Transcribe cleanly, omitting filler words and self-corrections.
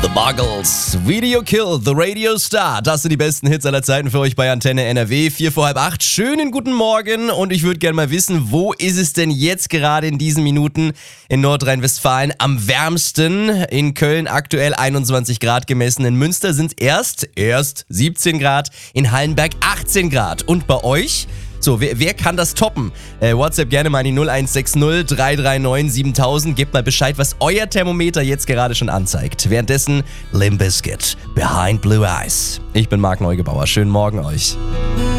The Buggles, Video Kill, The Radio Star. Das sind die besten Hits aller Zeiten für euch bei Antenne NRW. 7:45. Schönen guten Morgen und ich würde gerne mal wissen, wo ist es denn jetzt gerade in diesen Minuten in Nordrhein-Westfalen am wärmsten? In Köln aktuell 21 Grad gemessen. In Münster sind es erst 17 Grad. In Hallenberg 18 Grad. Und bei euch? So, wer kann das toppen? WhatsApp gerne mal an die 0160 339 7000. Gebt mal Bescheid, was euer Thermometer jetzt gerade schon anzeigt. Währenddessen Limp Bizkit, Behind Blue Eyes. Ich bin Marc Neugebauer. Schönen Morgen euch.